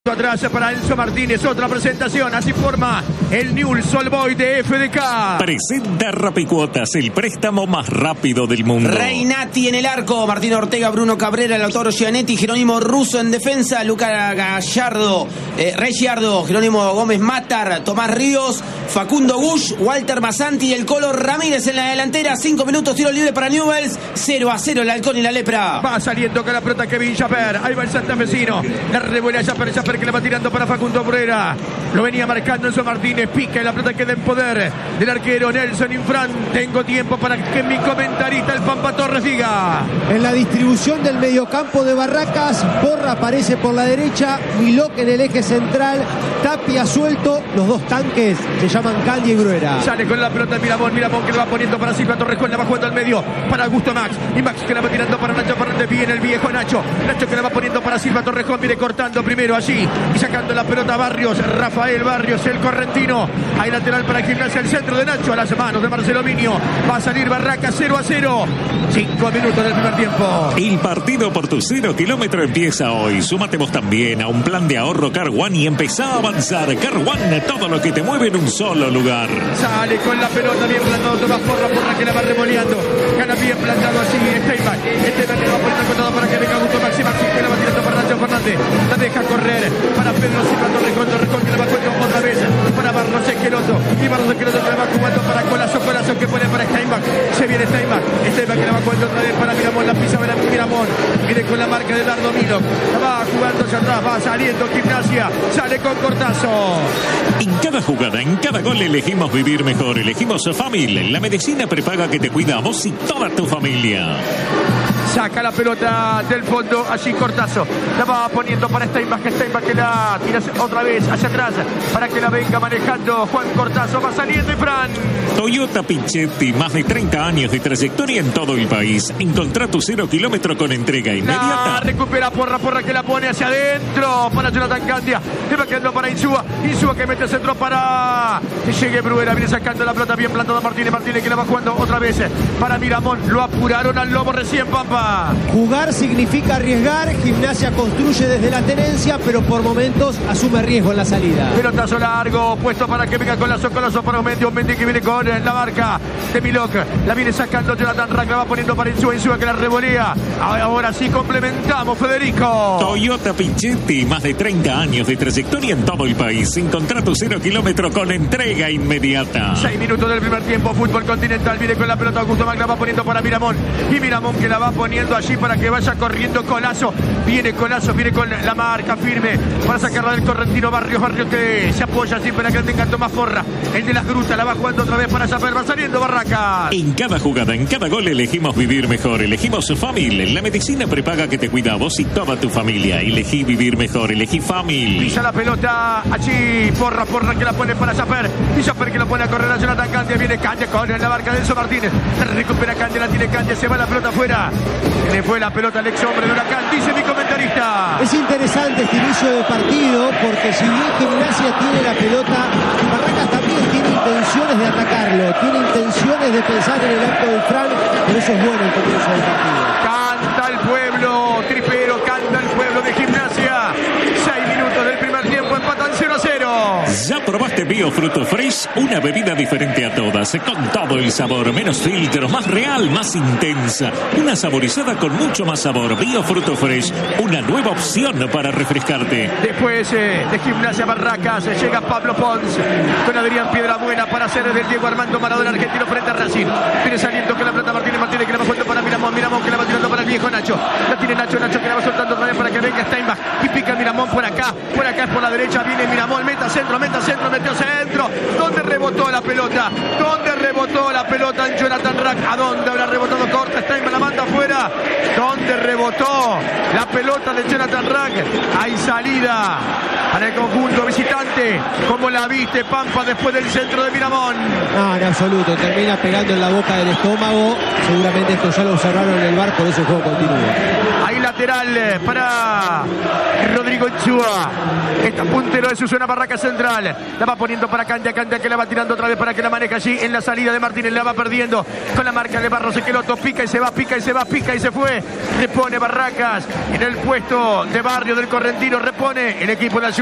Atrás para Enzo Martínez, otra presentación, así forma el Newell's Old Boys de FDK. Presenta Rapicuotas, el préstamo más rápido del mundo. Reinati en el arco, Martín Ortega, Bruno Cabrera, Lautaro Gianetti, Jerónimo Russo en defensa, Luca Gallardo, Reggiardo, Jerónimo Gómez Matar, Tomás Ríos, Facundo Bush, Walter Masanti y el Colo Ramírez en la delantera. 5 minutos, tiro libre para Newell's, 0-0 el Halcón y la Lepra. Va saliendo con la pelota Kevin Japer, ahí va el santafesino, la revuela Japer que le va tirando para Facundo Brera, lo venía marcando Enzo Martínez, pica y la pelota queda en poder del arquero Nelson Infran. Tengo tiempo para que mi comentarista, el Pampa Torres, diga. En la distribución del mediocampo de Barracas, Borra aparece por la derecha, Milok en el eje central, Tapia suelto, los dos tanques se llaman Candia y Gruera. Sale con la pelota Miramón que lo va poniendo para Silva Torrejón, la va jugando al medio para Augusto Max, y Max que la va tirando para Nacho Fernández, viene el viejo Nacho que la va poniendo para Silva Torrejón, viene cortando primero allí y sacando la pelota Barrios, Rafael Barrios, el correntino, hay lateral para Gimnasia, el centro de Nacho a las manos de Marcelo Minio, va a salir Barracas 0-0, 5 minutos del primer tiempo. El partido por tu 0 kilómetro empieza hoy. Súmate vos también a un plan de ahorro Car One y empezá a avanzar. Car One, todo lo que te mueve en un solo lugar. Sale con la pelota bien plantado Tomás Porra que la va remoleando, gana bien plantado así Steinbach que la va poniendo con todo para que venga Augusto Maxi que la va tirando para Nacho Fernández, la deja correr para Pedro Silva Torrejón que la va jugando otra vez para Barros Esqueloto, y Barros Esqueloto que la va jugando para Colazo que pone para Steinbach, se viene Steinbach que la va jugando otra vez para Miramón, la pisa para Miramón, viene con la marca de Dardo Milo, la va jugando hacia atrás, va saliendo Gimnasia, sale con Cortazo. En cada jugada, en cada gol elegimos vivir mejor, elegimos Famil, la medicina prepaga que te cuida a vos y toda tu familia. Saca la pelota del fondo, allí Cortazo, la va poniendo para Steinbach que la tira otra vez hacia atrás para que la venga manejando Juan Cortazo, va saliendo y Fran. Toyota Pichetti, más de 30 años de trayectoria en todo el país. Encontrá tu 0 kilómetro con entrega inmediata. La recupera Porra que la pone hacia adentro para Jonathan Candia, que va quedando para Insúa que mete el centro para que llegue Bruera, viene sacando la pelota bien plantada Martínez que la va jugando otra vez para Miramón, lo apuraron al Lobo recién, Pampa. Jugar significa arriesgar, Gimnasia construye desde la tenencia, pero por momentos asume riesgo en la salida. Pelotazo largo, puesto para que venga Colazo para Mendy que viene con la marca de Milok, la viene sacando Jonathan Rack, la va poniendo para Insúa que la revolea. Ahora sí complementamos, Federico. Toyota Pichetti, más de 30 años de trayectoria en todo el país. Encontrá tu 0 kilómetro con entrega inmediata. 6 minutos del primer tiempo, fútbol continental, viene con la pelota Augusto Mac, la va poniendo para Miramón, y Miramón que la va poniendo allí para que vaya corriendo Colazo, viene con la marca firme para sacarla del correntino Barrios que se apoya así para que tenga Tomás Porra, el de las grutas, la va jugando otra vez para Japer, va saliendo Barracas. En cada jugada, en cada gol elegimos vivir mejor, elegimos Famil, la medicina prepaga que te cuida a vos y toda tu familia. Elegí vivir mejor, elegí Famil. Pisa la pelota allí Porra que la pone para Japer, y Japer que lo pone a correr a Jonathan Candia, viene Candia con la marca de Enzo Martínez, recupera Candia, la tiene Candia, se va la pelota afuera. Le fue la pelota al ex hombre de Huracán, dice mi comentarista. Es interesante este inicio de partido porque si bien Gimnasia tiene la pelota, Barracas también tiene intenciones de atacarlo, tiene intenciones de pensar en el arco del Fran, pero eso es bueno el comienzo del partido. Canta el pueblo, Tripero, canta el pueblo de Gimnasia. 6 minutos del primer tiempo, empatan 0-0. ¿Ya probaste Biofruto Fresh? Una bebida diferente a todas, con todo el sabor, menos filtros, más real, más intensa. Una saborizada con mucho más sabor. Biofruto Fresh, una nueva opción para refrescarte. Después de Gimnasia Barracas llega Pablo Pons con Adrián Piedrabuena para hacer del Diego Armando Maradona argentino frente a Racing. Viene saliendo con la pelota Martínez que la va jugando para Miramón que la va tirando para el viejo Nacho. La tiene Nacho que la va soltando otra vez para que venga Steinbach y pica Miramón por acá es por la derecha, viene Miramón, meta centro, metió centro. ¿Dónde rebotó la pelota? En Jonathan Rack? ¿A dónde habrá rebotado? Corta Steinbach, la manda afuera. ¿Dónde rebotó la pelota de Jonathan Rack? Hay salida para el conjunto visitante. ¿Cómo la viste, Pampa, después del centro de Miramón? No, en absoluto, termina pegando en la boca del estómago. Seguramente esto ya lo observaron en el VAR, por eso el juego continúa. Ahí lateral para Rodrigo Insúa. Está puntero de su zona, Barraca Central. La va poniendo para Candia, Candia que la va tirando otra vez para que la maneje allí en la salida de Martínez. La va perdiendo con la marca de Barros Esqueloto. Pica y se va, pica y se va, pica y se fue. Repone Barracas en el puesto de Barrio del Correntino. Repone el equipo nacional.